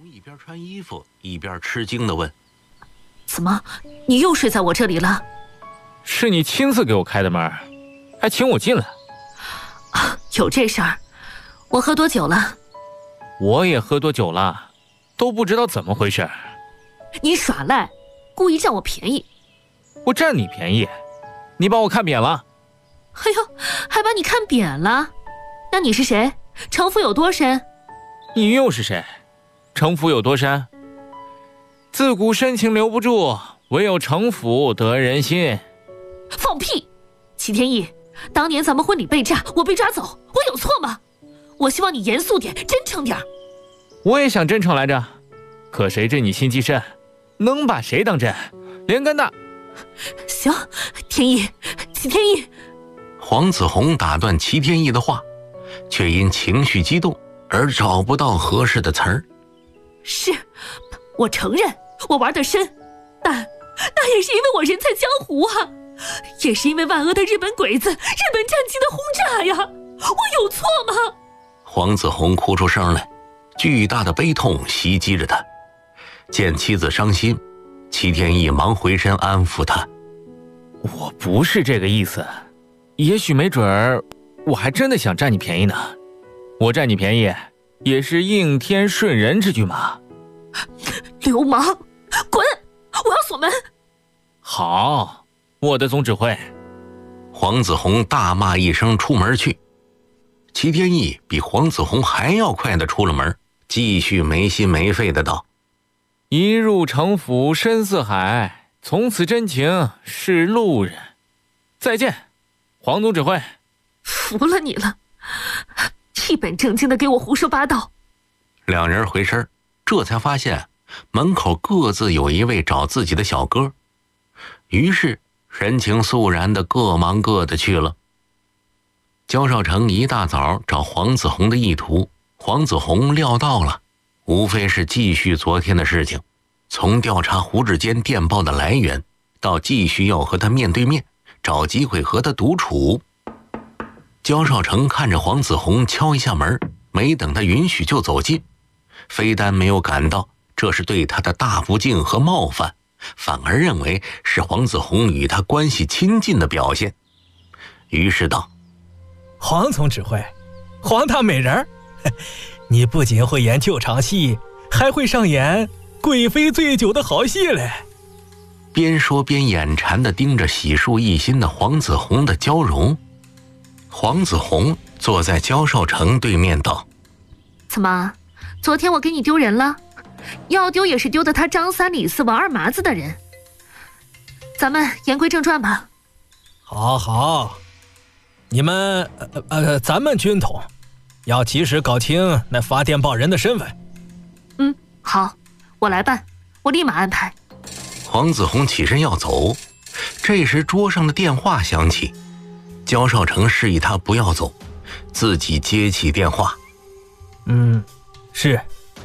红一边穿衣服一边吃惊地问：“ 怎么，你又睡在我这里了？”“ 是你亲自给我开的门，还请我进来。”“ 啊，有这事儿？我喝多酒了。”“ 我也喝多酒了，都不知道怎么回事。”“ 你耍赖，故意占我便宜。”“ 我占你便宜？你把我看扁了。”“ 哎呦，还把你看扁了？那你是谁？城府有多深？”“ 你又是谁？城府有多深？自古深情留不住，唯有城府得人心。”“ 放屁！齐天意，当年咱们婚礼被炸，我被抓走，我有错吗？我希望你严肃点，真诚点。”“ 我也想真诚来着，可谁知你心机深，能把谁当真？连根的。”“ 行，天意，齐天意。” 黄子红打断齐天意的话，却因情绪激动而找不到合适的词儿。 “是，我承认我玩得深，但那也是因为我人在江湖啊，也是因为万恶的日本鬼子、日本战机的轰炸呀，我有错吗？” 黄子红哭出声来，巨大的悲痛袭击着他。见妻子伤心，齐天意忙回身安抚他：“ 我不是这个意思，也许没准儿，我还真的想占你便宜呢。我占你便宜，也是应天顺人之举嘛。”“ 流氓，滚！我要锁门。”“ 好，我的总指挥。” 黄子红大骂一声出门去。齐天意比黄子红还要快地出了门，继续没心没肺的道：“ 一入城府深似海，从此真情是路人。再见，黄总指挥。”“ 服了你了，一本正经的给我胡说八道。” 两人回身，这才发现门口各自有一位找自己的小哥，于是神情肃然的各忙各的去了。焦少成一大早找黄子红的意图，黄子红料到了，无非是继续昨天的事情，从调查胡志坚电报的来源，到继续要和他面对面，找机会和他独处。焦少成看着黄子红敲一下门，没等他允许就走近，非但没有感到这是对他的大不敬和冒犯，反而认为是黄子红与他关系亲近的表现，于是道：“ 黄总指挥，黄大美人，你不仅会演旧场戏，还会上演贵妃醉酒的好戏嘞。” 边说边眼馋地盯着洗漱一新的黄子红的娇容。黄子红坐在焦少成对面道：“ 怎么，昨天我给你丢人了？要丢也是丢的他张三李四王二麻子的人。咱们言归正传吧。”“ 好好，你们咱们军统要及时搞清那发电报人的身份。”“ 好，我来办，我立马安排。” 黄子红起身要走，这时桌上的电话响起，焦少成示意他不要走，自己接起电话：“ 是。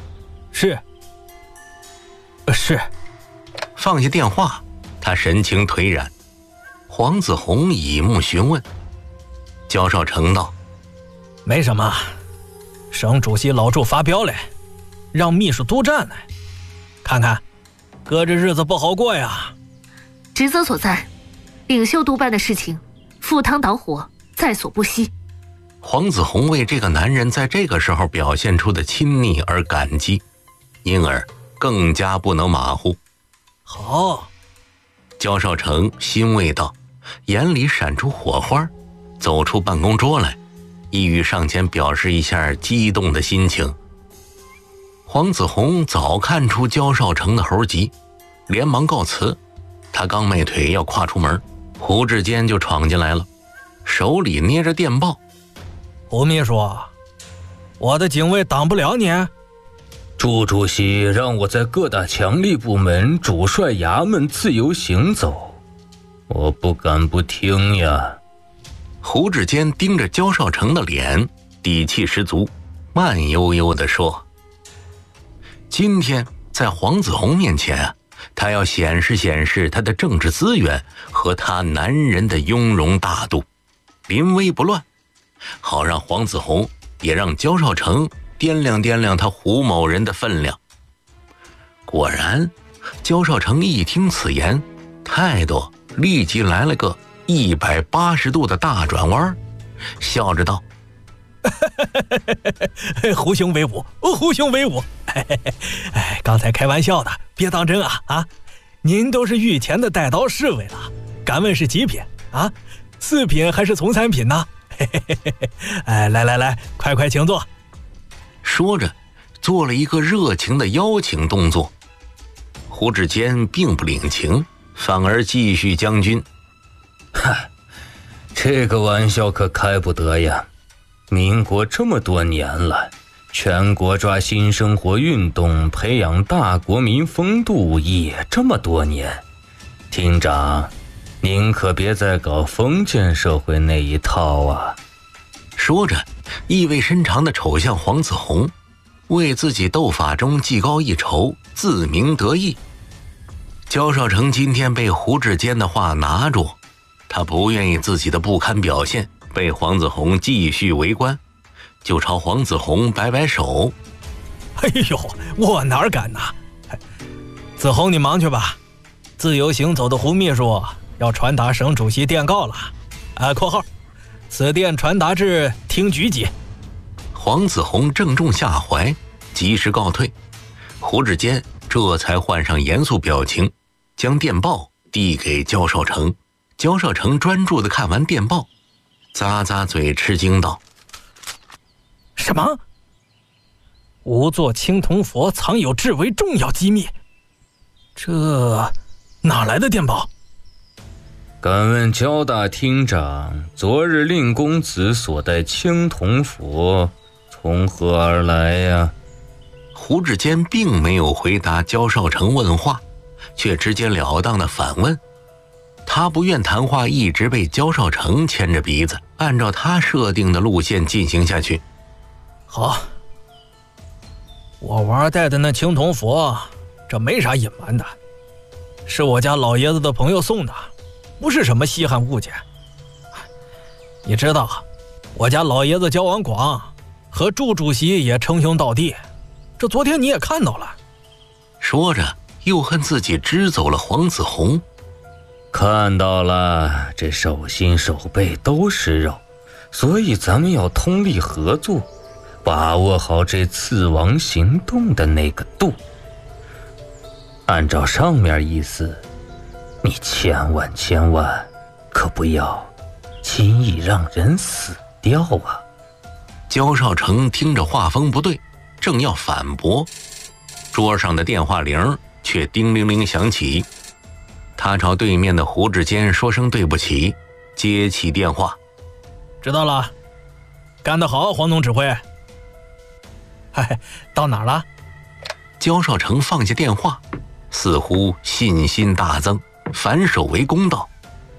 放下电话，他神情颓然。黄子红以目询问。焦少成道：“ 没什么，省主席老祝发飙来，让秘书督战来，看看哥这日子不好过呀。”“ 职责所在，领袖督办的事情，赴汤蹈火，在所不惜。” 黄子红为这个男人在这个时候表现出的亲昵而感激，因而更加不能马虎。 “好。” 焦少成欣慰道，眼里闪出火花，走出办公桌来，意欲上前表示一下激动的心情。黄子红早看出焦少成的猴急，连忙告辞。他刚迈腿要跨出门，胡志坚就闯进来了，手里捏着电报：“ 胡秘书，我的警卫挡不了你。”“ 朱主席让我在各大强力部门主帅衙门自由行走，我不敢不听呀。” 胡志坚盯着焦少成的脸，底气十足，慢悠悠地说：“今天在黄子红面前，他要显示显示他的政治资源和他男人的雍容大度，临危不乱，好让黄子红，也让焦少成掂量掂量他胡某人的分量。” 果然，焦少成一听此言，态度立即来了个180度的大转弯，笑着道：“ 胡兄威武，胡兄威武！刚才开玩笑的，别当真啊！啊，您都是御前的带刀侍卫了，敢问是几品啊？4品还是从3品呢？来，快请坐。” 说着，做了一个热情的邀请动作。胡志坚并不领情，反而继续将军：“ 嗨，这个玩笑可开不得呀！民国这么多年了，全国抓新生活运动，培养大国民风度也这么多年。厅长，您可别再搞封建社会那一套啊！” 说着，意味深长地瞅向黄子弘，为自己斗法中技高一筹，自鸣得意。焦少成今天被胡志坚的话拿住，他不愿意自己的不堪表现被黄子弘继续围观，就朝黄子弘摆摆手：“ 哎呦，我哪敢呐！子弘你忙去吧，自由行走的胡秘书要传达省主席电告了。括号，此电传达至厅局级。” 黄子弘正中下怀，及时告退。胡志坚这才换上严肃表情，将电报递给焦少成。焦少成专注地看完电报，咂咂嘴，吃惊道：“ 什么？无座青铜佛藏有至为重要机密？这哪来的电报？” 敢问焦大厅长，昨日令公子所带青铜佛从何而来呀？ 胡志坚并没有回答焦少成问话，却直截了当地反问。他不愿谈话一直被焦少成牵着鼻子，按照他设定的路线进行下去。 好，我娃带的那青铜佛，这没啥隐瞒的，是我家老爷子的朋友送的，不是什么稀罕物件。你知道，我家老爷子交往广，和祝主席也称兄道弟，这昨天你也看到了。 说着，又恨自己支走了黄子弘。 看到了，这手心手背都是肉，所以咱们要通力合作，把握好这刺王行动的那个度。按照上面意思，你千万可不要轻易让人死掉啊！ 焦少成听着话锋不对，正要反驳，桌上的电话铃却叮铃铃响起。他朝对面的胡志坚说声对不起，接起电话：“ 知道了，干得好，黄总指挥。到哪儿了？” 焦少成放下电话，似乎信心大增，反手为攻道：“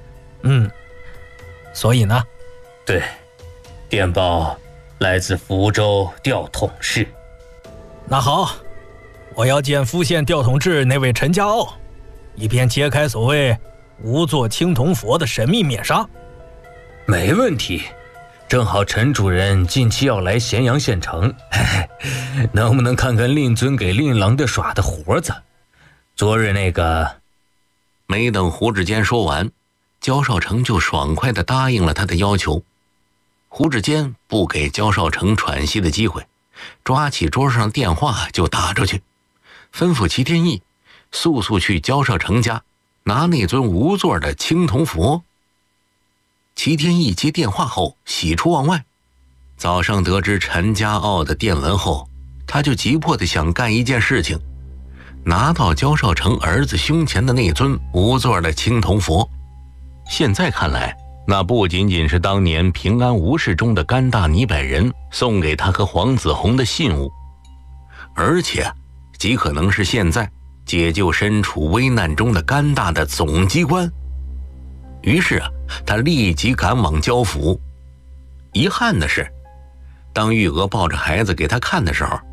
所以呢？”“ 对，电报来自福州调统室。”“ 那好，我要见夫县调统制那位陈家傲，以便揭开所谓无座青铜佛的神秘面纱。”“ 没问题，正好陈主任近期要来咸阳县城，能不能看看令尊给令郎的耍的活子？昨日那个……” 没等胡志坚说完，焦少成就爽快地答应了他的要求。胡志坚不给焦少成喘息的机会，抓起桌上电话就打出去，吩咐齐天义速去焦少成家拿那尊无座的青铜佛。齐天义接电话后喜出望外，早上得知陈家傲的电文后，他就急迫地想干一件事情，拿到焦少成儿子胸前的那尊无座的青铜佛。现在看来，那不仅仅是当年平安无事中的甘大尼百人送给他和黄子弘的信物，而且极可能是现在解救身处危难中的甘大的总机关。于是他立即赶往焦府。遗憾的是，当玉娥抱着孩子给他看的时候，